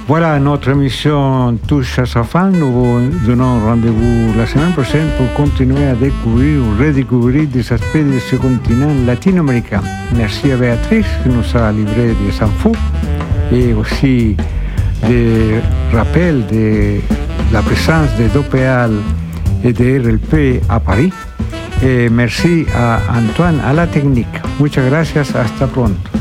Voilà, notre émission touche à sa fin. Nous vous donnons rendez-vous la semaine prochaine pour continuer à découvrir ou redécouvrir des aspects de ce continent latino-américain. Merci à Béatrice qui nous a livré des infos et aussi des rappels de la présence de d'OPAL et de RLP à Paris. Et merci à Antoine à la technique. Muchas gracias. Hasta pronto.